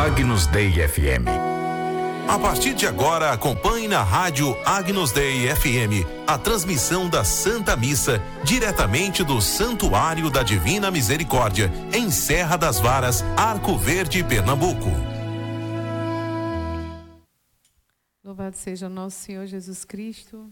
Agnus Dei FM. A partir de agora, acompanhe na rádio Agnus Dei FM a transmissão da Santa Missa, diretamente do Santuário da Divina Misericórdia, em Serra das Varas, Arco Verde, Pernambuco. Louvado seja nosso Senhor Jesus Cristo.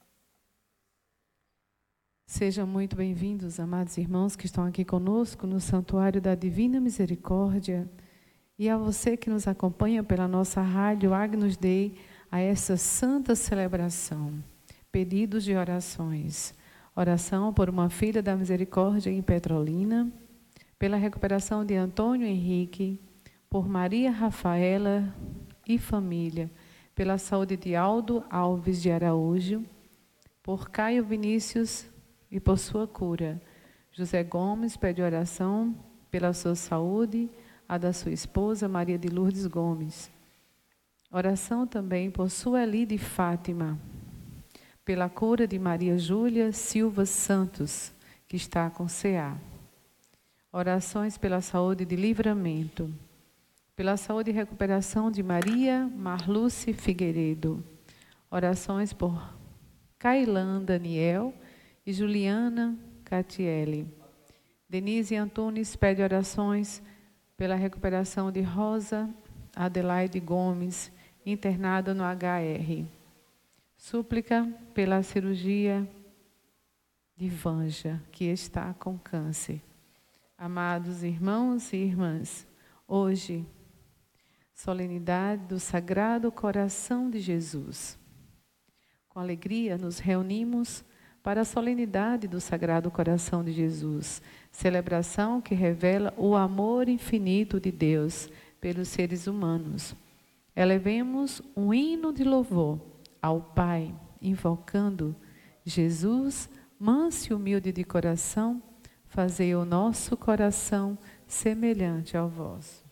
Sejam muito bem-vindos, amados irmãos que estão aqui conosco no Santuário da Divina Misericórdia. E a você que nos acompanha pela nossa rádio Agnus Dei, a essa santa celebração. Pedidos de orações. Oração por uma filha da misericórdia em Petrolina, pela recuperação de Antônio Henrique, por Maria Rafaela e família, pela saúde de Aldo Alves de Araújo, por Caio Vinícius e por sua cura. José Gomes pede oração pela sua saúde, a da sua esposa, Maria de Lourdes Gomes. Oração também por Sueli de Fátima, pela cura de Maria Júlia Silva Santos, que está com CA. Orações pela saúde de Livramento, pela saúde e recuperação de Maria Marluce Figueiredo. Orações por Cailan Daniel e Juliana Catiele. Denise Antunes pede orações pela recuperação de Rosa Adelaide Gomes, internada no HR. Súplica pela cirurgia de Vanja, que está com câncer. Amados irmãos e irmãs, hoje, solenidade do Sagrado Coração de Jesus. Com alegria nos reunimos para a solenidade do Sagrado Coração de Jesus, celebração que revela o amor infinito de Deus pelos seres humanos. Elevemos um hino de louvor ao Pai, invocando Jesus, manso e humilde de coração, fazei o nosso coração semelhante ao vosso.